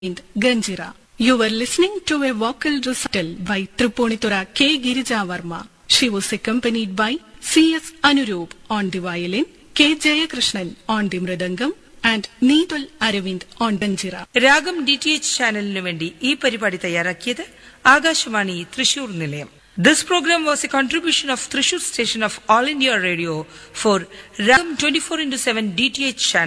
Ganjira. You were listening to a vocal recital by Triponitura K. Girija Varma. She was accompanied by C.S. Anurup on the violin, K. Jayakrishnan on the mridangam, and Needul Aravind on Ganjira. രാഗം DTH ചാനലിനു വേണ്ടി ഈ പരിപാടി തയ്യാറാക്കിയത് ആകാശവാണി തൃശൂർ നിലയം. This program was a contribution of Thrissur station of All India Radio for Ragam 24/7 DTH channel.